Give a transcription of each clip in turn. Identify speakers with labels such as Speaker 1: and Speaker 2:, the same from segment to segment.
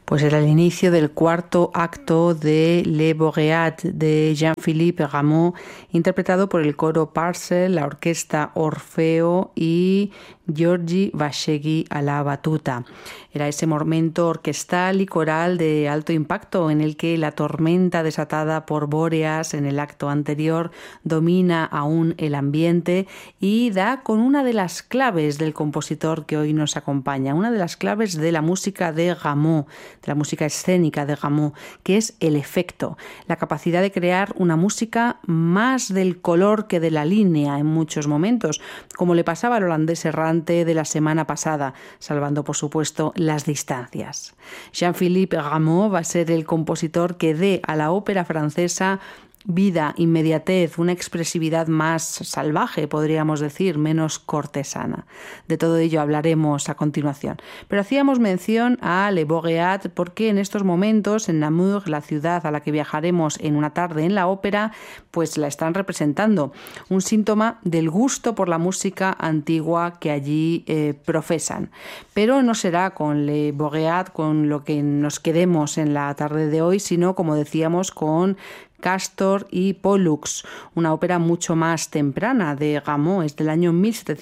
Speaker 1: Pues era el inicio del cuarto acto de Les Boréades de Jean-Philippe Rameau, interpretado por el coro Parcel, la orquesta Orfeo y Giorgi Vaseghi a la batuta. Era ese momento orquestal y coral de alto impacto en el que la tormenta desatada por Bóreas en el acto anterior domina aún el ambiente y da con una de las claves del compositor que hoy nos acompaña, una de las claves de la música de Rameau, de la música escénica de Rameau, que es el efecto, la capacidad de crear una música más del color que de la línea en muchos momentos, como le pasaba al holandés errante de la semana pasada, salvando por supuesto las distancias. Jean-Philippe Rameau va a ser el compositor que dé a la ópera francesa vida, inmediatez, una expresividad más salvaje, podríamos decir, menos cortesana. De todo ello hablaremos a continuación. Pero hacíamos mención a Les Boréades porque en estos momentos en Namur, la ciudad a la que viajaremos en una tarde en la ópera, pues la están representando. Un síntoma del gusto por la música antigua que allí profesan. Pero no será con Les Boréades con lo que nos quedemos en la tarde de hoy, sino, como decíamos, con Castor y Pollux, una ópera mucho más temprana de Rameau, es del año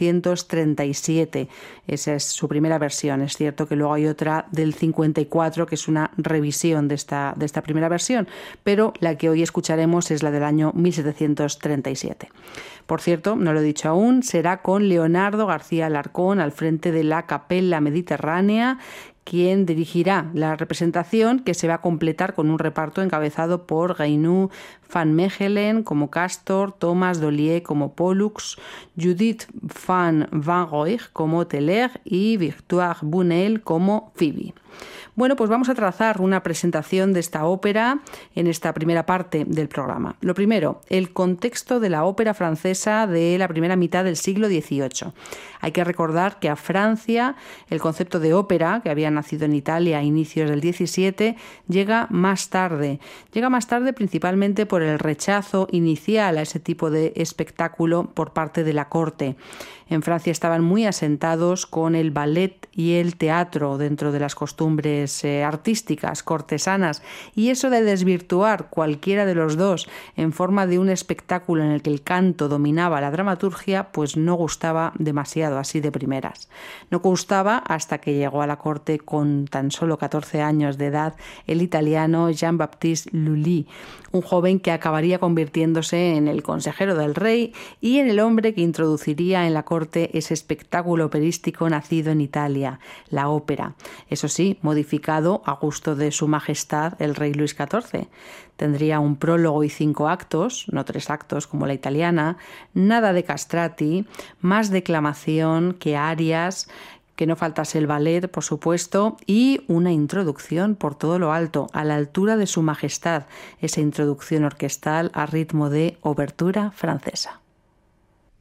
Speaker 1: 1737. Esa es su primera versión. Es cierto que luego hay otra del 54 que es una revisión de esta primera versión, pero la que hoy escucharemos es la del año 1737. Por cierto, no lo he dicho aún, será con Leonardo García Alarcón al frente de la Capella Mediterránea, quien dirigirá la representación, que se va a completar con un reparto encabezado por Reinoud van Mechelen como Castor, Thomas Dollier como Pollux, Judith van Wanrooij como Teller y Victoire Bunel como Phoebe. Bueno, pues vamos a trazar una presentación de esta ópera en esta primera parte del programa. Lo primero, el contexto de la ópera francesa de la primera mitad del siglo XVIII. Hay que recordar que a Francia el concepto de ópera, que había nacido en Italia a inicios del XVII, llega más tarde. Llega más tarde principalmente por el rechazo inicial a ese tipo de espectáculo por parte de la corte. En Francia estaban muy asentados con el ballet y el teatro dentro de las costumbres artísticas, cortesanas, y eso de desvirtuar cualquiera de los dos en forma de un espectáculo en el que el canto dominaba la dramaturgia, pues no gustaba demasiado así de primeras. No gustaba hasta que llegó a la corte con tan solo 14 años de edad el italiano Jean-Baptiste Lully, un joven que acabaría convirtiéndose en el consejero del rey y en el hombre que introduciría en la corte ese espectáculo operístico nacido en Italia, la ópera. Eso sí, modificado a gusto de su majestad el rey Luis XIV. Tendría un prólogo y 5 actos, no 3 actos como la italiana, nada de castrati, más declamación que arias, que no faltase el ballet, por supuesto, y una introducción por todo lo alto, a la altura de su majestad, esa introducción orquestal a ritmo de obertura francesa.